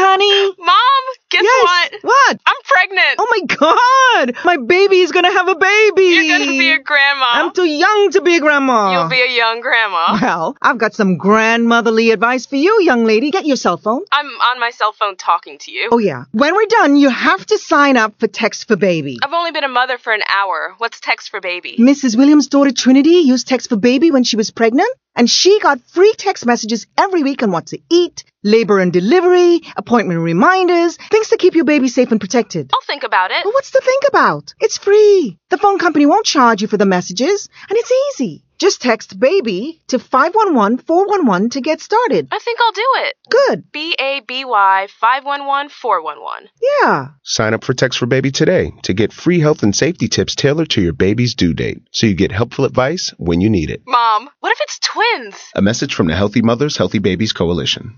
honey. Mom, guess Yes. what? What? I'm pregnant. Oh my God! My baby's gonna have a baby. You're gonna be a grandma. I'm too young to be a grandma. You'll be a young grandma. Well, I've got some grandmotherly advice for you, young lady. Get your cell phone. I'm on my cell phone talking to you. Oh yeah. When we're done, you have to sign up for Text for Baby. I've only been a mother for an hour. What's Text for Baby? Mrs. Williams' daughter Trinity used Text for Baby when she was pregnant, and she got free text messages every week on what to eat, labor and delivery, appointment reminders, things to keep your baby safe and protected. I'll think about it. Well, what's to think about? It's free. The phone company won't charge you for the messages, and it's easy. Just text BABY to 511-411 to get started. I think I'll do it. Good. BABY 511-411. Yeah. Sign up for Text for Baby today to get free health and safety tips tailored to your baby's due date, so you get helpful advice when you need it. Mom, what if it's twins? A message from the Healthy Mothers, Healthy Babies Coalition.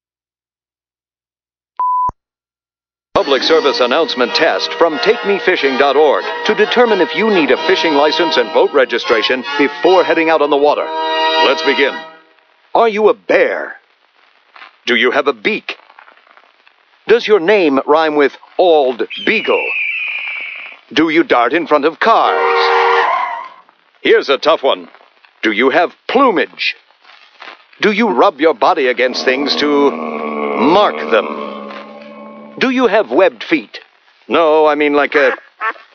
Public service announcement test from TakeMeFishing.org to determine if you need a fishing license and boat registration before heading out on the water. Let's begin. Are you a bear? Do you have a beak? Does your name rhyme with Ald Beagle? Do you dart in front of cars? Here's a tough one. Do you have plumage? Do you rub your body against things to mark them? Do you have webbed feet? No, I mean like a...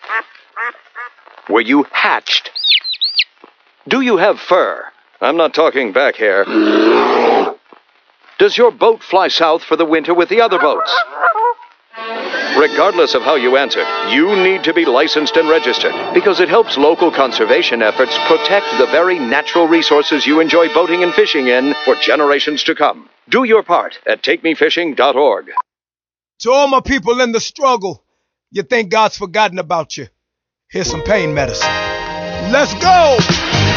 Were you hatched? Do you have fur? I'm not talking back hair. Does your boat fly south for the winter with the other boats? Regardless of how you answered, you need to be licensed and registered because it helps local conservation efforts protect the very natural resources you enjoy boating and fishing in for generations to come. Do your part at TakeMeFishing.org. To all my people in the struggle, you think God's forgotten about you. Here's some pain medicine. Let's go!